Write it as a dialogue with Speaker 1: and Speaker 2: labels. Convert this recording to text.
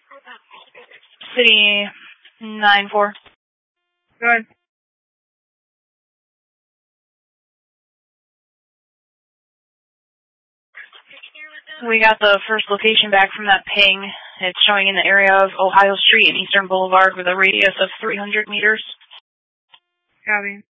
Speaker 1: City 9-4.
Speaker 2: Go ahead.
Speaker 1: We got the first location back from that ping. It's showing in the area of Ohio Street and Eastern Boulevard with a radius of 300 meters.
Speaker 2: Copy.